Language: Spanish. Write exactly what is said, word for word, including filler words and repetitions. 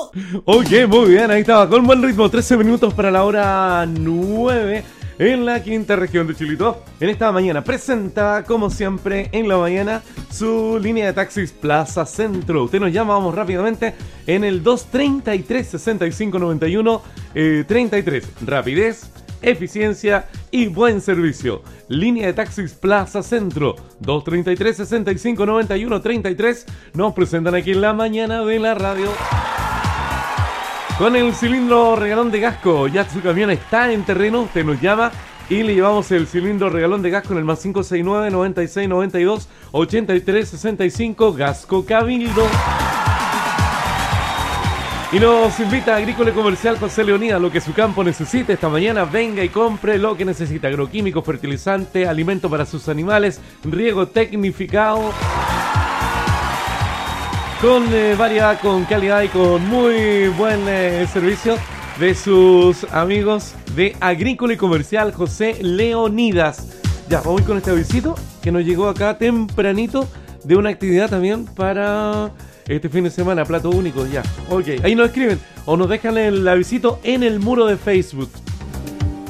Ok, muy bien, ahí estaba, con buen ritmo, trece minutos para la hora nueve en la quinta región de Chilito. En esta mañana presenta, como siempre, en la mañana, su línea de taxis Plaza Centro. Usted nos llama, vamos rápidamente, en el dos treinta y tres, sesenta y cinco noventa y uno, eh, treinta y tres. Rapidez, eficiencia y buen servicio. Línea de taxis Plaza Centro, dos treinta y tres, sesenta y cinco noventa y uno, treinta y tres. Nos presentan aquí en la mañana de la radio. Con el cilindro regalón de Gasco, ya su camión está en terreno, usted nos llama y le llevamos el cilindro regalón de Gasco en el más cinco seis nueve, noventa y seis, noventa y dos, ochenta y tres, sesenta y cinco, Gasco Cabildo. Y nos invita a Agrícola y Comercial José Leonidas, lo que su campo necesite esta mañana, venga y compre lo que necesita: agroquímicos, fertilizante, alimento para sus animales, riego tecnificado, con eh, variedad, con calidad y con muy buen eh, servicio de sus amigos de Agrícola y Comercial José Leonidas. Ya, vamos a ir con este avisito que nos llegó acá tempranito de una actividad también para este fin de semana, plato único, ya. Ok, ahí nos escriben o nos dejan el avisito en el muro de Facebook.